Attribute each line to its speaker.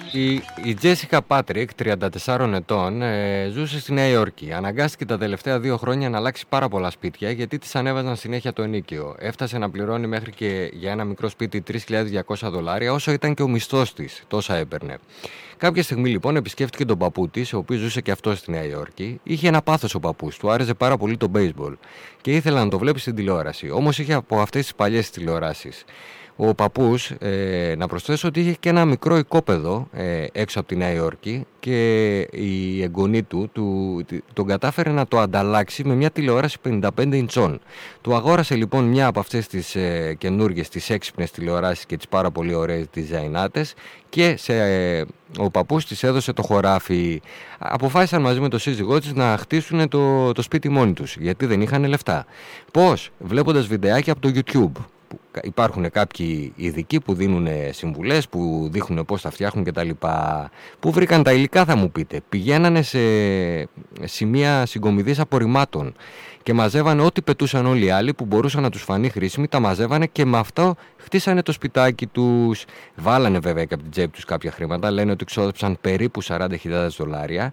Speaker 1: Η Τζέσικα Πάτρικ, 34 ετών, ζούσε στη Νέα Υόρκη. Αναγκάστηκε τα τελευταία 2 χρόνια να αλλάξει πάρα πολλά σπίτια γιατί της ανέβαζαν συνέχεια το ενοίκιο. Έφτασε να πληρώνει μέχρι και για ένα μικρό σπίτι $3.200, όσο ήταν και ο μισθός της. Τόσα έπαιρνε. Κάποια στιγμή λοιπόν επισκέφτηκε τον παππού της, ο οποίος ζούσε και αυτός στη Νέα Υόρκη. Είχε ένα πάθος ο παππούς, του άρεσε πάρα πολύ το baseball και ήθελε να το βλέπει στην τηλεόραση. Όμως είχε από αυτές τις παλιές τηλεοράσεις. Ο παππούς, να προσθέσω ότι είχε και ένα μικρό οικόπεδο έξω από τη Νέα Υόρκη και η εγγονή του τον κατάφερε να το ανταλλάξει με μια τηλεόραση 55 ιντσών. Του αγόρασε λοιπόν μια από αυτές τις καινούργιες, τις έξυπνες τηλεοράσεις και τις πάρα πολύ ωραίες διζαϊνάτες και ο παππούς της έδωσε το χωράφι. Αποφάσισαν μαζί με το σύζυγό της να χτίσουν το σπίτι μόνοι τους, γιατί δεν είχαν λεφτά. Πώς? Βλέποντας βιντεάκια από το YouTube. Υπάρχουν κάποιοι ειδικοί που δίνουν συμβουλές, που δείχνουν πώς τα φτιάχνουν κτλ. Πού βρήκαν τα υλικά, θα μου πείτε? Πηγαίνανε σε σημεία συγκομιδής απορριμμάτων και μαζεύανε ό,τι πετούσαν όλοι οι άλλοι που μπορούσαν να τους φανεί χρήσιμοι, τα μαζεύανε και με αυτό χτίσανε το σπιτάκι τους. Βάλανε βέβαια και από την τσέπη τους κάποια χρήματα, λένε ότι ξόδεψαν περίπου $40.000